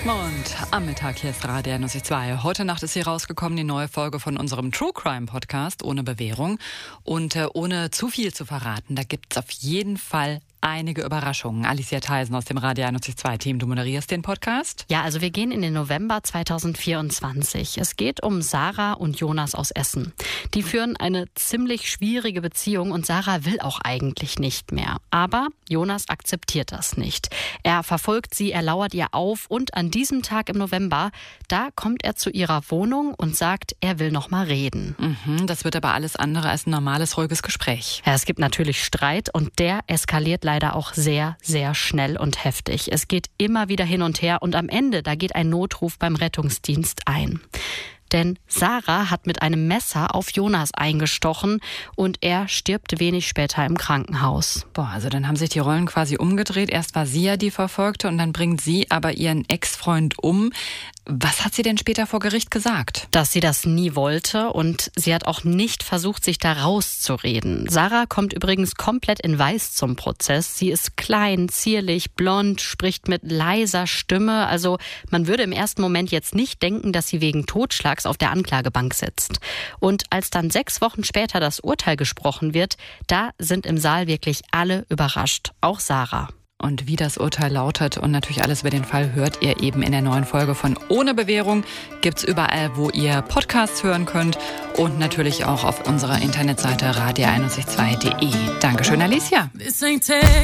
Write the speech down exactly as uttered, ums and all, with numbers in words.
Und am Mittag hier ist Radio einundzwanzig Komma zwei. Heute Nacht ist hier rausgekommen die neue Folge von unserem True Crime Podcast ohne Bewährung. Und äh, ohne zu viel zu verraten, da gibt's auf jeden Fall einige Überraschungen. Alicia Theisen aus dem Radio einundzwanzig Komma zwei Team, du moderierst den Podcast. Ja, also wir gehen in den November zweitausendvierundzwanzig. Es geht um Sarah und Jonas aus Essen. Die führen eine ziemlich schwierige Beziehung und Sarah will auch eigentlich nicht mehr. Aber Jonas akzeptiert das nicht. Er verfolgt sie, er lauert ihr auf und an diesem Tag im November, da kommt er zu ihrer Wohnung und sagt, er will noch mal reden. Mhm, das wird aber alles andere als ein normales, ruhiges Gespräch. Ja, es gibt natürlich Streit und der eskaliert leider auch sehr, sehr schnell und heftig. Es geht immer wieder hin und her und am Ende, da geht ein Notruf beim Rettungsdienst ein. Denn Sarah hat mit einem Messer auf Jonas eingestochen und er stirbt wenig später im Krankenhaus. Boah, also dann haben sich die Rollen quasi umgedreht. Erst war sie ja die Verfolgte und dann bringt sie aber ihren Ex-Freund um. Was hat sie denn später vor Gericht gesagt? Dass sie das nie wollte und sie hat auch nicht versucht, sich da rauszureden. Sarah kommt übrigens komplett in Weiß zum Prozess. Sie ist klein, zierlich, blond, spricht mit leiser Stimme. Also man würde im ersten Moment jetzt nicht denken, dass sie wegen Totschlags auf der Anklagebank sitzt. Und als dann sechs Wochen später das Urteil gesprochen wird, da sind im Saal wirklich alle überrascht. Auch Sarah. Und wie das Urteil lautet und natürlich alles über den Fall hört ihr eben in der neuen Folge von Ohne Bewährung. Gibt's überall, wo ihr Podcasts hören könnt und natürlich auch auf unserer Internetseite radio einundzwanzig Komma zwei Punkt de. Dankeschön, Alicia.